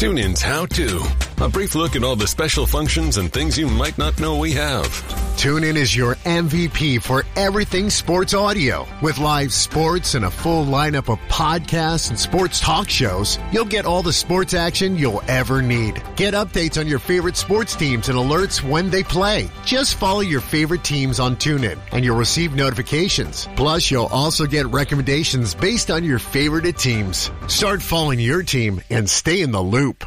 TuneIn's How To. A brief look at all the special functions and things you might not know we have. TuneIn is your MVP for everything sports audio. With live sports and a full lineup of podcasts and sports talk shows, you'll get all the sports action you'll ever need. Get updates on your favorite sports teams and alerts when they play. Just follow your favorite teams on TuneIn and you'll receive notifications. Plus, you'll also get recommendations based on your favorite teams. Start following your team and stay in the loop.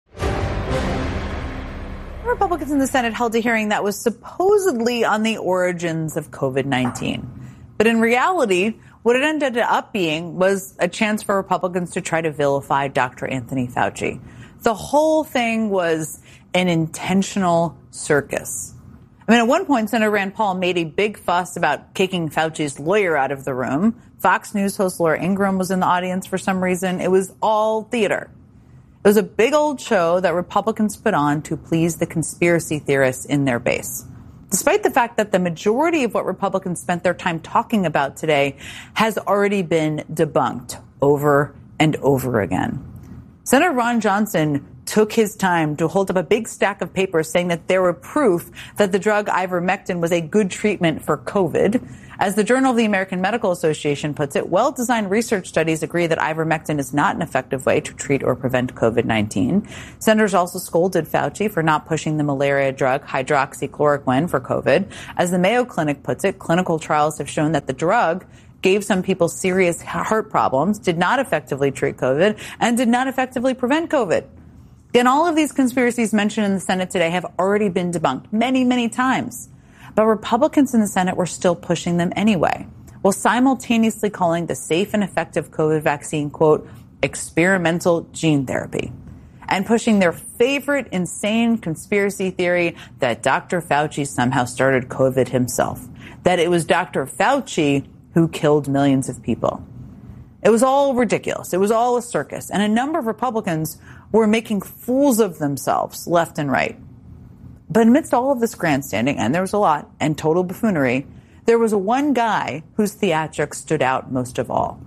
Republicans in the Senate held a hearing that was supposedly on the origins of COVID-19. But in reality, what it ended up being was a chance for Republicans to try to vilify Dr. Anthony Fauci. The whole thing was an intentional circus. I mean, at one point, Senator Rand Paul made a big fuss about kicking Fauci's lawyer out of the room. Fox News host Laura Ingraham was in the audience for some reason. It was all theater. It was a big old show that Republicans put on to please the conspiracy theorists in their base. Despite the fact that the majority of what Republicans spent their time talking about today has already been debunked over and over again. Senator Ron Johnson took his time to hold up a big stack of papers saying that there were proof that the drug ivermectin was a good treatment for COVID. As the Journal of the American Medical Association puts it, well-designed research studies agree that ivermectin is not an effective way to treat or prevent COVID-19. Senators also scolded Fauci for not pushing the malaria drug hydroxychloroquine for COVID. As the Mayo Clinic puts it, clinical trials have shown that the drug gave some people serious heart problems, did not effectively treat COVID, and did not effectively prevent COVID. Again, all of these conspiracies mentioned in the Senate today have already been debunked many, many times. But Republicans in the Senate were still pushing them anyway, while simultaneously calling the safe and effective COVID vaccine, quote, experimental gene therapy, and pushing their favorite insane conspiracy theory that Dr. Fauci somehow started COVID himself, that it was Dr. Fauci who killed millions of people. It was all ridiculous. It was all a circus. And a number of Republicans were making fools of themselves left and right. But amidst all of this grandstanding, and there was a lot, and total buffoonery, there was one guy whose theatrics stood out most of all.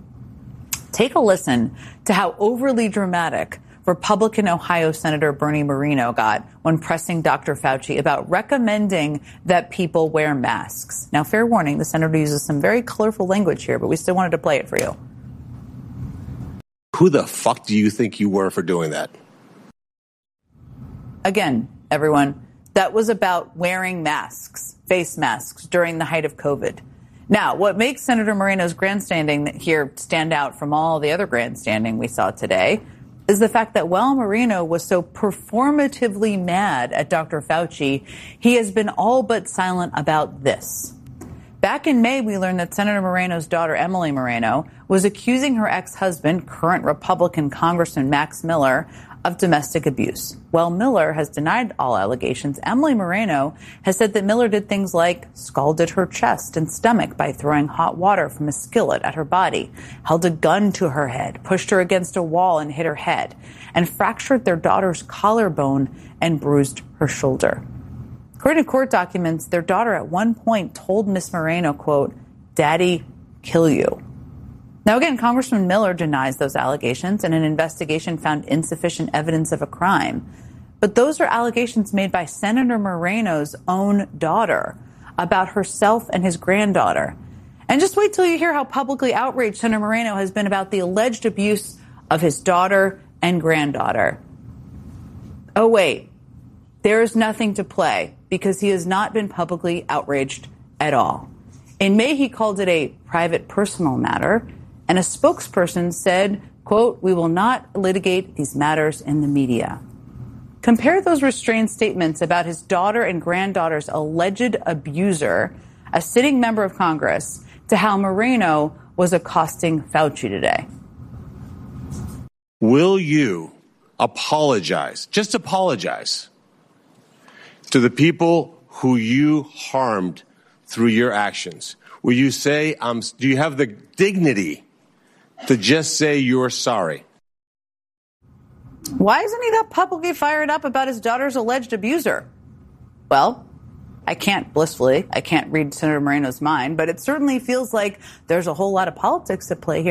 Take a listen to how overly dramatic Republican Ohio Senator Bernie Moreno got when pressing Dr. Fauci about recommending that people wear masks. Now, fair warning, the senator uses some very colorful language here, but we still wanted to play it for you. Who the fuck do you think you were for doing that? Again, everyone, that was about wearing masks, face masks, during the height of COVID. Now, what makes Senator Moreno's grandstanding here stand out from all the other grandstanding we saw today is the fact that while Moreno was so performatively mad at Dr. Fauci, he has been all but silent about this. Back in May, we learned that Senator Moreno's daughter, Emily Moreno, was accusing her ex-husband, current Republican Congressman Max Miller, of domestic abuse. While Miller has denied all allegations, Emily Moreno has said that Miller did things like scalded her chest and stomach by throwing hot water from a skillet at her body, held a gun to her head, pushed her against a wall and hit her head, and fractured their daughter's collarbone and bruised her shoulder. According to court documents, their daughter at one point told Miss Moreno, quote, "Daddy, kill you." Now, again, Congressman Miller denies those allegations, and an investigation found insufficient evidence of a crime. But those are allegations made by Senator Moreno's own daughter about herself and his granddaughter. And just wait till you hear how publicly outraged Senator Moreno has been about the alleged abuse of his daughter and granddaughter. Oh, wait, there's nothing to play because he has not been publicly outraged at all. In May, he called it a private personal matter. And a spokesperson said, quote, "We will not litigate these matters in the media." Compare those restrained statements about his daughter and granddaughter's alleged abuser, a sitting member of Congress, to how Moreno was accosting Fauci today. Will you apologize, just apologize, to the people who you harmed through your actions? Will you say, do you have the dignity to just say you're sorry? Why isn't he that publicly fired up about his daughter's alleged abuser? Well, I can't read Senator Moreno's mind, but it certainly feels like there's a whole lot of politics at play here.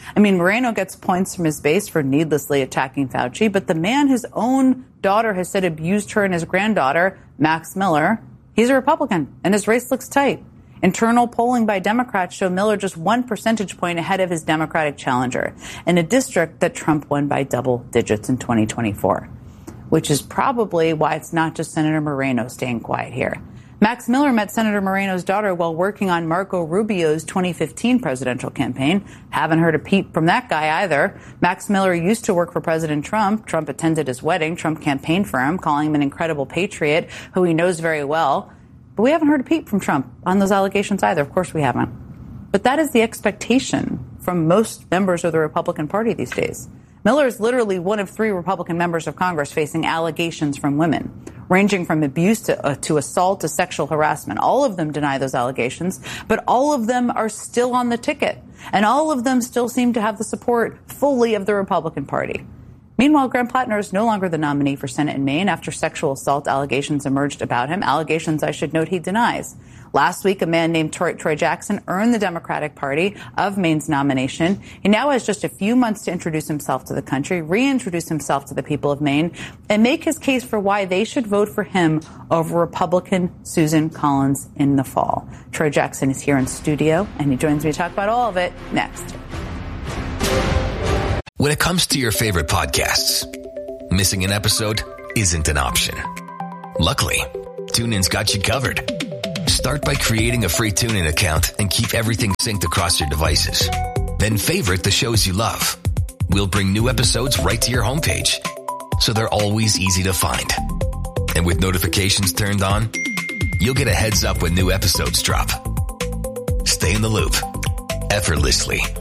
I mean, Moreno gets points from his base for needlessly attacking Fauci, but the man his own daughter has said abused her and his granddaughter, Max Miller, he's a Republican, and his race looks tight. Internal polling by Democrats show Miller just 1 percentage point ahead of his Democratic challenger in a district that Trump won by double digits in 2024, which is probably why it's not just Senator Moreno staying quiet here. Max Miller met Senator Moreno's daughter while working on Marco Rubio's 2015 presidential campaign. Haven't heard a peep from that guy either. Max Miller used to work for President Trump. Trump attended his wedding. Trump campaigned for him, calling him an incredible patriot who he knows very well. But we haven't heard a peep from Trump on those allegations either. Of course we haven't. But that is the expectation from most members of the Republican Party these days. Miller is literally one of 3 Republican members of Congress facing allegations from women, ranging from abuse to assault to sexual harassment. All of them deny those allegations, but all of them are still on the ticket. And all of them still seem to have the support fully of the Republican Party. Meanwhile, Graham Plattner is no longer the nominee for Senate in Maine after sexual assault allegations emerged about him, allegations I should note he denies. Last week, a man named Troy Jackson earned the Democratic Party of Maine's nomination. He now has just a few months to introduce himself to the country, reintroduce himself to the people of Maine, and make his case for why they should vote for him over Republican Susan Collins in the fall. Troy Jackson is here in studio, and he joins me to talk about all of it next. When it comes to your favorite podcasts, missing an episode isn't an option. Luckily, TuneIn's got you covered. Start by creating a free TuneIn account and keep everything synced across your devices. Then favorite the shows you love. We'll bring new episodes right to your homepage, so they're always easy to find. And with notifications turned on, you'll get a heads up when new episodes drop. Stay in the loop effortlessly